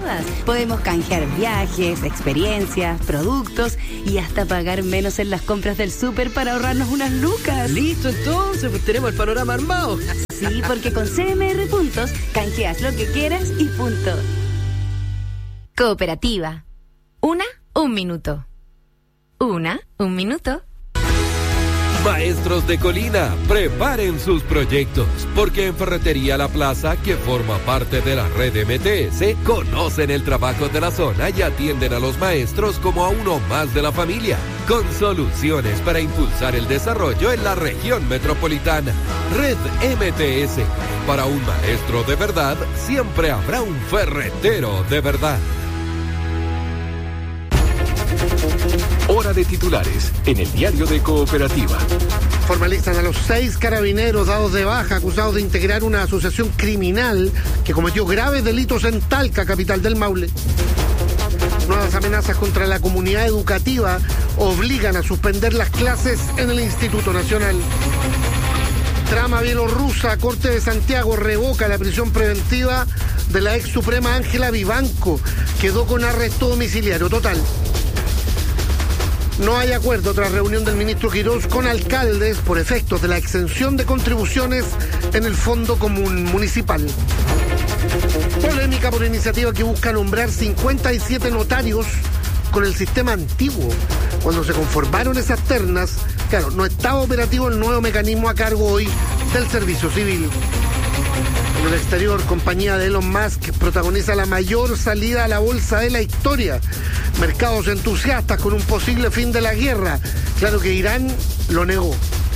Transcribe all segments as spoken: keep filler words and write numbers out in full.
todas. Podemos canjear viajes, experiencias, productos y hasta pagar menos en las compras del súper para ahorrarnos unas lucas. Listo, entonces, pues tenemos el panorama armado. Sí, porque con C M R Puntos canjeas lo que quieras y punto. Cooperativa. Una, un minuto. Una, un minuto. Maestros de Colina, preparen sus proyectos, porque en Ferretería La Plaza, que forma parte de la red M T S, conocen el trabajo de la zona y atienden a los maestros como a uno más de la familia, con soluciones para impulsar el desarrollo en la región metropolitana. Red M T S, para un maestro de verdad, siempre habrá un ferretero de verdad. Hora de titulares en el diario de Cooperativa. Formalizan a los seis carabineros dados de baja acusados de integrar una asociación criminal que cometió graves delitos en Talca, capital del Maule. Nuevas amenazas contra la comunidad educativa obligan a suspender las clases en el Instituto Nacional. Trama bielorrusa, Corte de Santiago revoca la prisión preventiva de la ex suprema Ángela Vivanco. Quedó con arresto domiciliario total. No hay acuerdo tras reunión del ministro Quirós con alcaldes por efectos de la exención de contribuciones en el Fondo Común Municipal. Polémica por iniciativa que busca nombrar cincuenta y siete notarios con el sistema antiguo. Cuando se conformaron esas ternas, claro, no estaba operativo el nuevo mecanismo a cargo hoy del Servicio Civil. En el exterior, compañía de Elon Musk protagoniza la mayor salida a la bolsa de la historia. Mercados entusiastas con un posible fin de la guerra. Claro que Irán lo negó.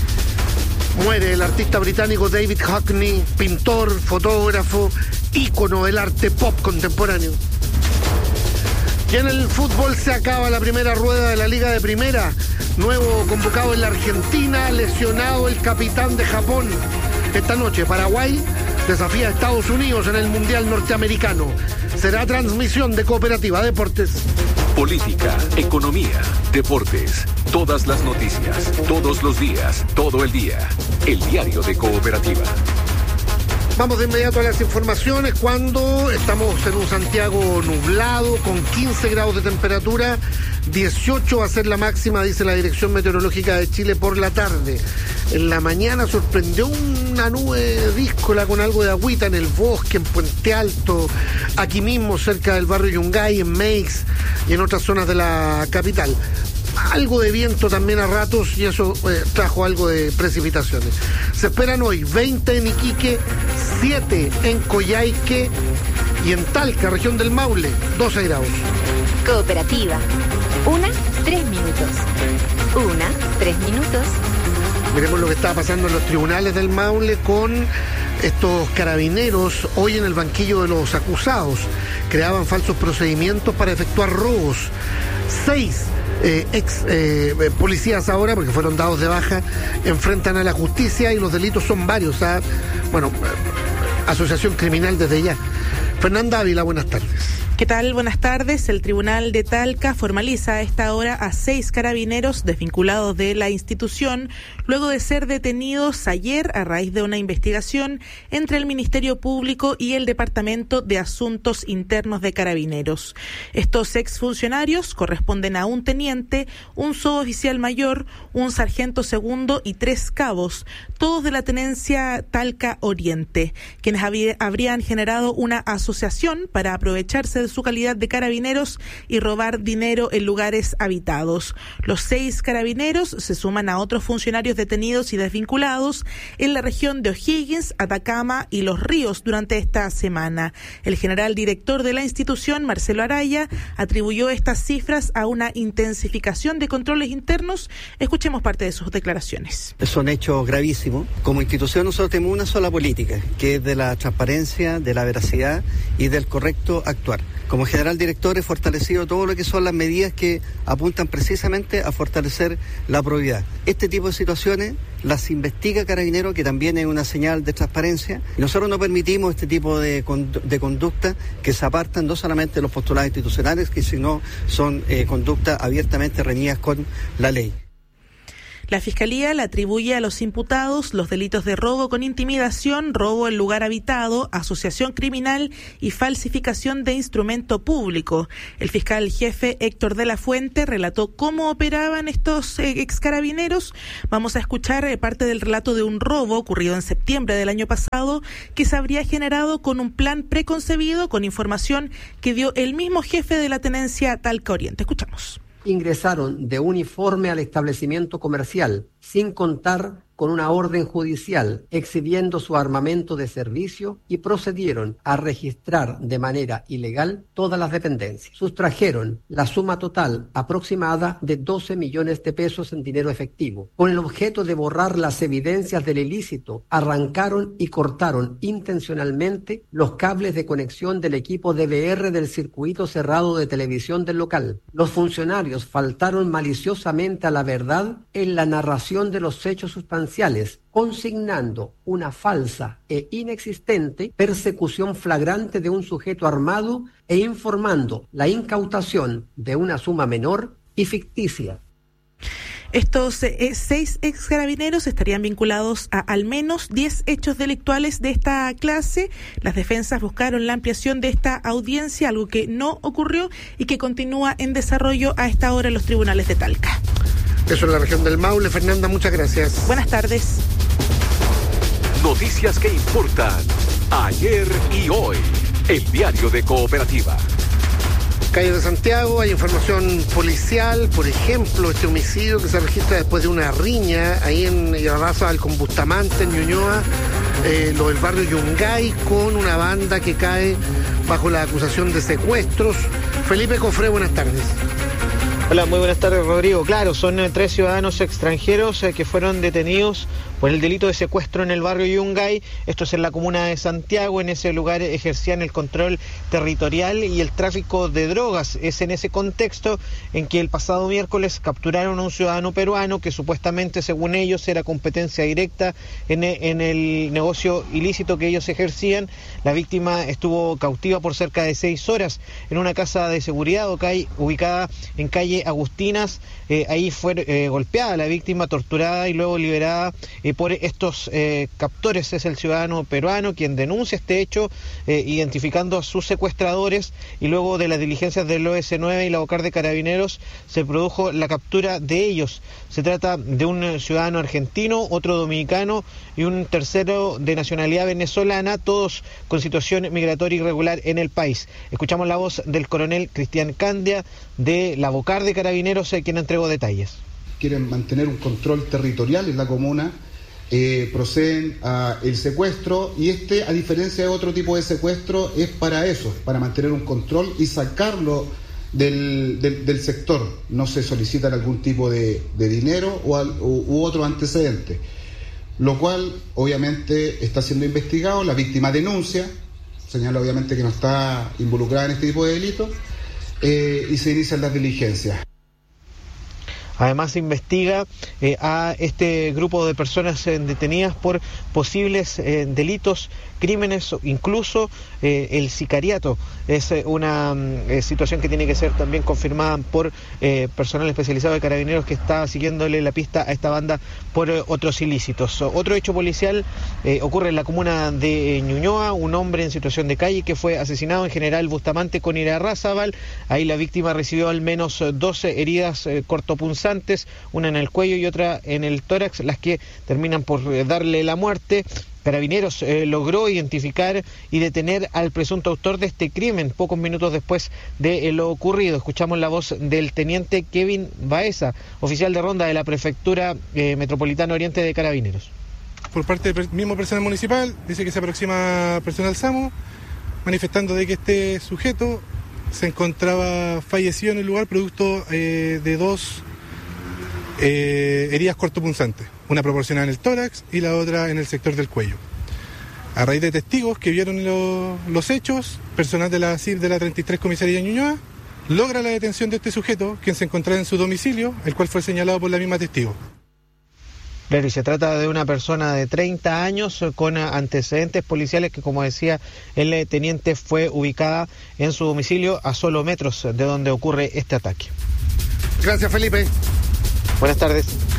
Muere el artista británico David Hockney, pintor, fotógrafo, ícono del arte pop contemporáneo. Y en el fútbol se acaba la primera rueda de la Liga de Primera. Nuevo convocado en la Argentina, lesionado el capitán de Japón. Esta noche Paraguay desafía a Estados Unidos en el Mundial Norteamericano. Será transmisión de Cooperativa Deportes. Política, economía, deportes, todas las noticias, todos los días, todo el día. El diario de Cooperativa. Vamos de inmediato a las informaciones cuando estamos en un Santiago nublado con quince grados de temperatura, dieciocho va a ser la máxima, dice la Dirección Meteorológica de Chile por la tarde. En la mañana sorprendió una nube díscola con algo de agüita en el bosque, en Puente Alto, aquí mismo cerca del barrio Yungay, en Meix y en otras zonas de la capital. Algo de viento también a ratos y eso eh, trajo algo de precipitaciones. Se esperan hoy veinte en Iquique, siete en Coyhaique y en Talca, región del Maule, doce grados. Cooperativa. Una, tres minutos. Una, tres minutos. Miremos lo que está pasando en los tribunales del Maule con estos carabineros hoy en el banquillo de los acusados. Creaban falsos procedimientos para efectuar robos. Seis Eh, ex eh, policías ahora, porque fueron dados de baja, enfrentan a la justicia y los delitos son varios. ¿Sabes? Bueno, eh, asociación criminal desde ya. Fernanda Ávila, buenas tardes. ¿Qué tal? Buenas tardes. El Tribunal de Talca formaliza a esta hora a seis carabineros desvinculados de la institución, luego de ser detenidos ayer a raíz de una investigación entre el Ministerio Público y el Departamento de Asuntos Internos de Carabineros. Estos exfuncionarios corresponden a un teniente, un suboficial mayor, un sargento segundo y tres cabos, todos de la tenencia Talca Oriente, quienes había, habrían generado una asociación para aprovecharse de su calidad de carabineros y robar dinero en lugares habitados. Los seis carabineros se suman a otros funcionarios detenidos y desvinculados en la región de O'Higgins, Atacama y Los Ríos durante esta semana. El general director de la institución, Marcelo Araya, atribuyó estas cifras a una intensificación de controles internos. Escuchemos parte de sus declaraciones. Son hechos gravísimos. Como institución nosotros tenemos una sola política, que es de la transparencia, de la veracidad y del correcto actuar. Como general director he fortalecido todo lo que son las medidas que apuntan precisamente a fortalecer la probidad. Este tipo de situaciones las investiga Carabineros, que también es una señal de transparencia, y nosotros no permitimos este tipo de, de conductas que se apartan no solamente de los postulados institucionales, que sino son eh, conductas abiertamente reñidas con la ley. La Fiscalía le atribuye a los imputados los delitos de robo con intimidación, robo en lugar habitado, asociación criminal y falsificación de instrumento público. El fiscal jefe Héctor de la Fuente relató cómo operaban estos eh, excarabineros. Vamos a escuchar eh, parte del relato de un robo ocurrido en septiembre del año pasado que se habría generado con un plan preconcebido con información que dio el mismo jefe de la tenencia Talca Oriente. Escuchamos. Ingresaron de uniforme al establecimiento comercial sin contar con una orden judicial, exhibiendo su armamento de servicio y procedieron a registrar de manera ilegal todas las dependencias. Sustrajeron la suma total aproximada de doce millones de pesos en dinero efectivo. Con el objeto de borrar las evidencias del ilícito, arrancaron y cortaron intencionalmente los cables de conexión del equipo D V R del circuito cerrado de televisión del local. Los funcionarios faltaron maliciosamente a la verdad en la narración de los hechos sustanciales, consignando una falsa e inexistente persecución flagrante de un sujeto armado e informando la incautación de una suma menor y ficticia. Estos eh, seis ex carabineros estarían vinculados a al menos diez hechos delictuales de esta clase. Las defensas buscaron la ampliación de esta audiencia, algo que no ocurrió y que continúa en desarrollo a esta hora en los tribunales de Talca. Eso en la región del Maule. Fernanda, muchas gracias. Buenas tardes. Noticias que importan ayer y hoy. El diario de Cooperativa. Calle de Santiago, hay información policial, por ejemplo, este homicidio que se registra después de una riña ahí en Irarrázaval con Bustamante, en Ñuñoa, eh, lo del barrio Yungay, con una banda que cae bajo la acusación de secuestros. Felipe Cofré, buenas tardes. Hola, muy buenas tardes, Rodrigo. Claro, son eh, tres ciudadanos extranjeros eh, que fueron detenidos por el delito de secuestro en el barrio Yungay. Esto es en la comuna de Santiago. En ese lugar ejercían el control territorial y el tráfico de drogas. Es en ese contexto en que el pasado miércoles capturaron a un ciudadano peruano que supuestamente, según ellos, era competencia directa en, en el negocio ilícito que ellos ejercían. La víctima estuvo cautiva por cerca de seis horas en una casa de seguridad ubicada en calle Agustinas. Eh, ahí fue eh, golpeada la víctima, torturada y luego liberada eh, por estos eh, captores. Es el ciudadano peruano quien denuncia este hecho, eh, identificando a sus secuestradores, y luego de las diligencias del O S nueve y la Bocar de Carabineros se produjo la captura de ellos. Se trata de un ciudadano argentino, otro dominicano y un tercero de nacionalidad venezolana, todos con situación migratoria irregular en el país. Escuchamos la voz del coronel Cristian Candia de la Bocar de Carabineros, eh, quien entregó detalles. Quieren mantener un control territorial en la comuna, eh, proceden a el secuestro, y este, a diferencia de otro tipo de secuestro, es para eso, para mantener un control y sacarlo del, del, del sector. No se solicitan algún tipo de, de dinero o al, u, u otro antecedente, lo cual obviamente está siendo investigado. La víctima denuncia, señala obviamente que no está involucrada en este tipo de delitos, eh, y se inician las diligencias. Además, se investiga eh, a este grupo de personas eh, detenidas por posibles eh, delitos, crímenes, incluso eh, el sicariato. Es eh, una eh, situación que tiene que ser también confirmada por eh, personal especializado de Carabineros que está siguiéndole la pista a esta banda por eh, otros ilícitos. Otro hecho policial eh, ocurre en la comuna de eh, Ñuñoa. Un hombre en situación de calle que fue asesinado en General Bustamante con Irarrázaval. Ahí la víctima recibió al menos doce heridas eh, cortopunzantes, una en el cuello y otra en el tórax, las que terminan por eh, darle la muerte. Carabineros eh, logró identificar y detener al presunto autor de este crimen pocos minutos después de eh, lo ocurrido. Escuchamos la voz del teniente Kevin Baeza, oficial de ronda de la Prefectura eh, Metropolitana Oriente de Carabineros. Por parte del mismo personal municipal, dice que se aproxima personal SAMU, manifestando de que este sujeto se encontraba fallecido en el lugar producto eh, de dos eh, heridas cortopunzantes, una proporcionada en el tórax y la otra en el sector del cuello. A raíz de testigos que vieron lo, los hechos, personal de la C I R de la treinta y tres Comisaría de Ñuñoa logra la detención de este sujeto, quien se encontraba en su domicilio, el cual fue señalado por la misma testigo. Claro, y se trata de una persona de treinta años con antecedentes policiales que, como decía el teniente, fue ubicada en su domicilio a solo metros de donde ocurre este ataque. Gracias, Felipe. Buenas tardes.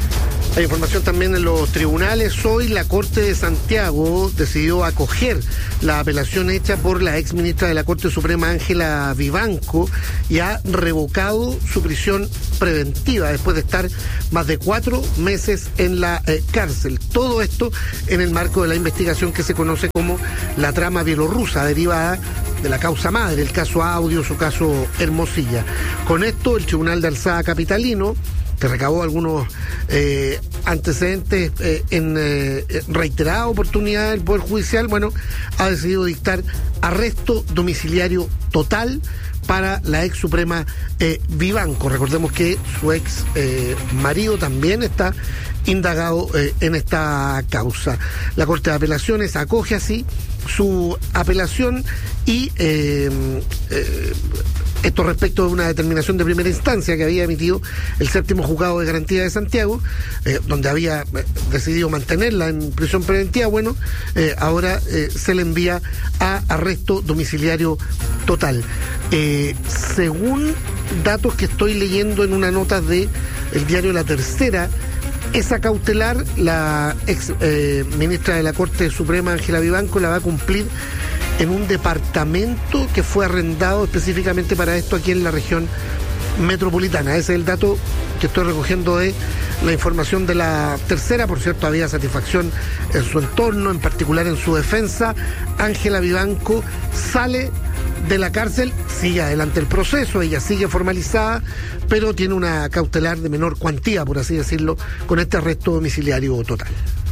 Hay información también en los tribunales. Hoy la Corte de Santiago decidió acoger la apelación hecha por la ex ministra de la Corte Suprema, Ángela Vivanco, y ha revocado su prisión preventiva después de estar más de cuatro meses en la eh, cárcel. Todo esto en el marco de la investigación que se conoce como la trama bielorrusa, derivada de la causa madre, el caso Audios o caso Hermosilla. Con esto, el Tribunal de Alzada capitalino, que recabó algunos eh, antecedentes eh, en eh, reiterada oportunidad del Poder Judicial, bueno, ha decidido dictar arresto domiciliario total para la ex suprema eh, Vivanco. Recordemos que su ex eh, marido también está indagado eh, en esta causa. La Corte de Apelaciones acoge así su apelación y eh, eh, esto respecto de una determinación de primera instancia que había emitido el séptimo juzgado de garantía de Santiago, eh, donde había eh, decidido mantenerla en prisión preventiva. Bueno, eh, ahora eh, se le envía a arresto domiciliario total. Eh, según datos que estoy leyendo en una nota de el diario La Tercera, esa cautelar, la ex eh, ministra de la Corte Suprema, Ángela Vivanco, la va a cumplir en un departamento que fue arrendado específicamente para esto aquí en la región metropolitana. Ese es el dato que estoy recogiendo de la información de La Tercera. Por cierto, había satisfacción en su entorno, en particular en su defensa. Ángela Vivanco sale de la cárcel, sigue adelante el proceso, ella sigue formalizada, pero tiene una cautelar de menor cuantía, por así decirlo, con este arresto domiciliario total.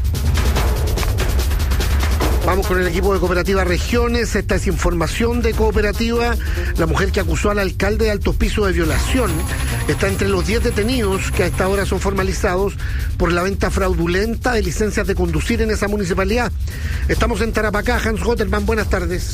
Vamos con el equipo de Cooperativa Regiones. Esta es información de Cooperativa. La mujer que acusó al alcalde de Alto Hospicio de violación está entre los diez detenidos que a esta hora son formalizados por la venta fraudulenta de licencias de conducir en esa municipalidad. Estamos en Tarapacá. Hans Gotterman, buenas tardes.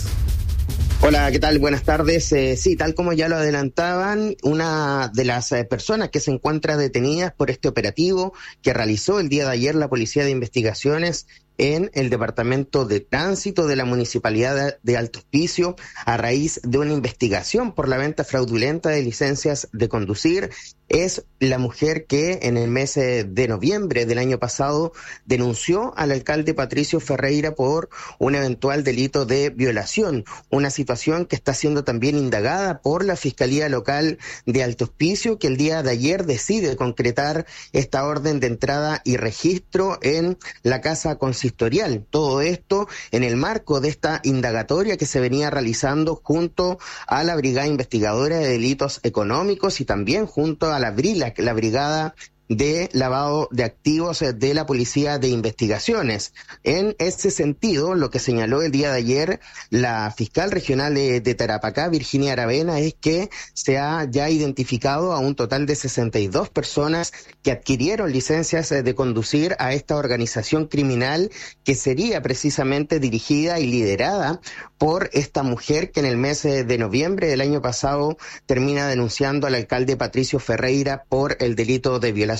Hola, ¿qué tal? Buenas tardes. Eh, sí, tal como ya lo adelantaban, una de las eh, personas que se encuentra detenidas por este operativo que realizó el día de ayer la Policía de Investigaciones en el Departamento de Tránsito de la Municipalidad de Alto Hospicio a raíz de una investigación por la venta fraudulenta de licencias de conducir. Es la mujer que en el mes de noviembre del año pasado denunció al alcalde Patricio Ferreira por un eventual delito de violación, una situación que está siendo también indagada por la Fiscalía Local de Alto Hospicio, que el día de ayer decide concretar esta orden de entrada y registro en la Casa Consistorial. Todo esto en el marco de esta indagatoria que se venía realizando junto a la Brigada Investigadora de Delitos Económicos y también junto a a la BRILAC, la Brigada de Lavado de Activos de la Policía de Investigaciones. En ese sentido, lo que señaló el día de ayer la fiscal regional de, de Tarapacá, Virginia Aravena, es que se ha ya identificado a un total de sesenta y dos personas que adquirieron licencias de conducir a esta organización criminal que sería precisamente dirigida y liderada por esta mujer que en el mes de noviembre del año pasado termina denunciando al alcalde Patricio Ferreira por el delito de violación.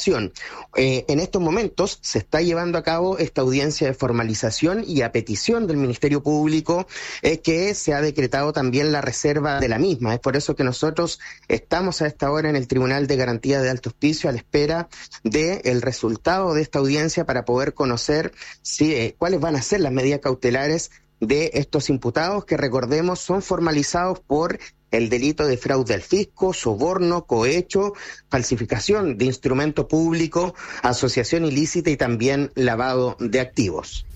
Eh, en estos momentos se está llevando a cabo esta audiencia de formalización y a petición del Ministerio Público es eh, que se ha decretado también la reserva de la misma. Es por eso que nosotros estamos a esta hora en el Tribunal de Garantía de Alto Hospicio a la espera del resultado de esta audiencia para poder conocer si, eh, cuáles van a ser las medidas cautelares de estos imputados que, recordemos, son formalizados por el delito de fraude al fisco, soborno, cohecho, falsificación de instrumento público, asociación ilícita y también lavado de activos.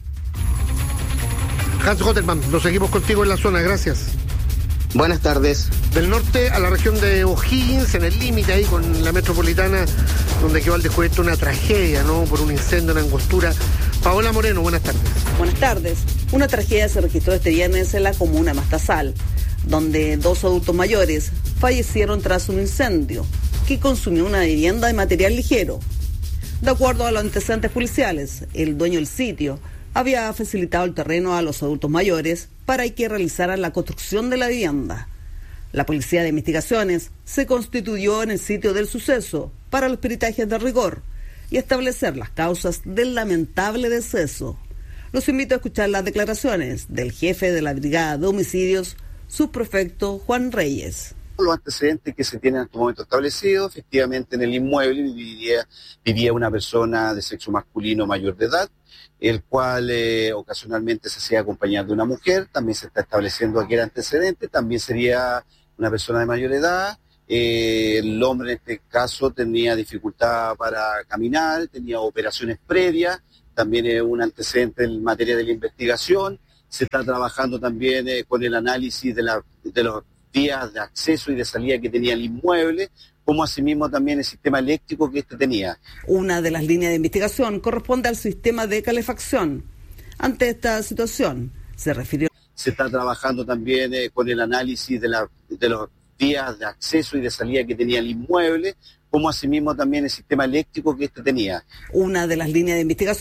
Hans Gotterman, nos seguimos contigo en la zona, gracias. Buenas tardes. Del norte a la región de O'Higgins, en el límite ahí con la metropolitana, donde quedó al descubierto una tragedia, ¿no? Por un incendio, una angostura. Paola Moreno, buenas tardes. Buenas tardes. Una tragedia se registró este viernes en la comuna Mastazal, donde dos adultos mayores fallecieron tras un incendio que consumió una vivienda de material ligero. De acuerdo a los antecedentes policiales, el dueño del sitio había facilitado el terreno a los adultos mayores para que realizaran la construcción de la vivienda. La Policía de Investigaciones se constituyó en el sitio del suceso para los peritajes de rigor y establecer las causas del lamentable deceso. Los invito a escuchar las declaraciones del jefe de la Brigada de Homicidios, subprefecto Juan Reyes. Los antecedentes que se tienen en este momento establecidos, efectivamente en el inmueble vivía, vivía una persona de sexo masculino mayor de edad, el cual eh, ocasionalmente se hacía acompañar de una mujer. También se está estableciendo aquí el antecedente, también sería una persona de mayor edad. Eh, el hombre en este caso tenía dificultad para caminar, tenía operaciones previas, también es un antecedente en materia de la investigación. Se está trabajando también eh, con el análisis de, la, de los vías de acceso y de salida que tenía el inmueble, como asimismo también el sistema eléctrico que este tenía. Una de las líneas de investigación corresponde al sistema de calefacción. Ante esta situación, se refirió. Se está trabajando también eh, con el análisis de, la, de los vías de acceso y de salida que tenía el inmueble, como asimismo también el sistema eléctrico que este tenía. Una de las líneas de investigación